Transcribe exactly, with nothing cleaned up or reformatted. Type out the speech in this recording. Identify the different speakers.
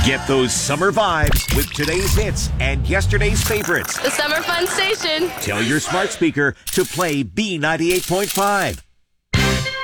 Speaker 1: Get those summer vibes with today's hits and yesterday's favorites.
Speaker 2: The Summer Fun Station.
Speaker 1: Tell your smart speaker to play B ninety-eight point five.